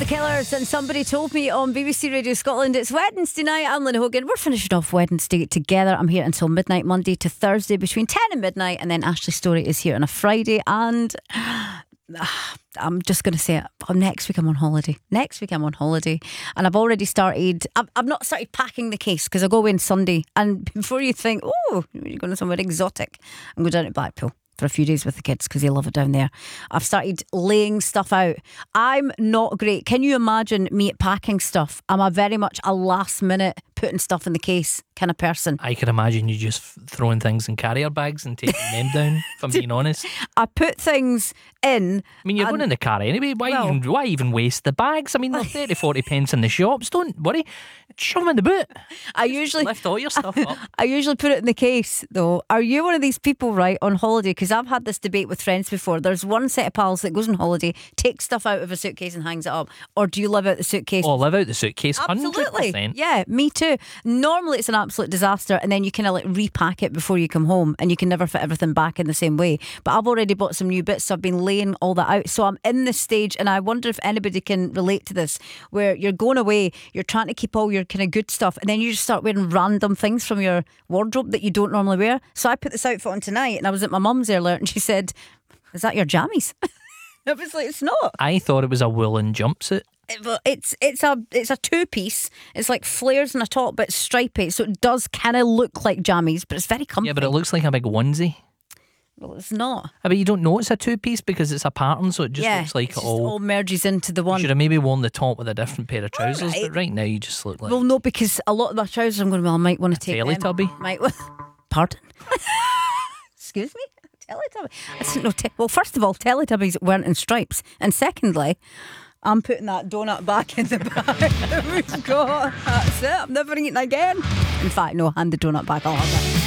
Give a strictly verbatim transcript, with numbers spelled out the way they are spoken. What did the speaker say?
The Killers and Somebody Told Me on B B C Radio Scotland. It's Wednesday night. I'm Lynn Hogan. We're finishing off Wednesday together. I'm here until midnight, Monday to Thursday, between ten and midnight, and then Ashley Story is here on a Friday. And uh, I'm just going to say it. Oh, next week I'm on holiday. Next week I'm on holiday, and I've already started. I've, I've not started packing the case because I go away on Sunday. And before you think, oh, you're going to somewhere exotic, I'm going down to Blackpool for a few days with the kids because they love it down there. I've started laying stuff out. I'm not great. Can you imagine me at packing stuff? I'm a very much a last minute putting stuff in the case kind of person. I can imagine you just throwing things in carrier bags and taking them down, if I'm being honest. I put things in. I mean, you're going in the car anyway. Why, well, even, why even waste the bags? I mean, they're thirty, forty pence in the shops. Don't worry. Shove them in the boot. I usually lift all your stuff up. I usually put it in the case, though. Are you one of these people, right, on holiday? Because I've had this debate with friends before. There's one set of pals that goes on holiday, takes stuff out of a suitcase and hangs it up. Or do you live out the suitcase? Oh, live out the suitcase. Absolutely. one hundred percent. Yeah, me too. Normally it's an absolute disaster, and then you kind of like repack it before you come home, and you can never fit everything back in the same way. But I've already bought some new bits, so I've been laying all that out. So I'm in this stage, and I wonder if anybody can relate to this, where you're going away, you're trying to keep all your kind of good stuff, and then you just start wearing random things from your wardrobe that you don't normally wear. So I put this outfit on tonight, and I was at my mum's earlier, and she said, "Is that your jammies?" I was like, "It's not." I thought it was a woolen jumpsuit. It, it's it's a it's a two piece. It's like flares and a top, but it's stripy, so it does kind of look like jammies, but it's very comfy. Yeah, but it looks like a big onesie. Well, it's not. I mean, you don't know it's a two piece because it's a pattern, so it just yeah, looks like it it all, all merges into the one. You should have maybe worn the top with a different pair of trousers, right. but right now you just look like. Well, no, because a lot of my trousers, I'm going, well, I might want to take them. Teletubby. Might. Pardon. Excuse me. Teletubby. I said, no, te- well, first of all, Teletubbies weren't in stripes, and secondly, I'm putting that donut back in the bag that we've got. That's it. I'm never eating again. In fact, no, hand the donut back. I'll have it.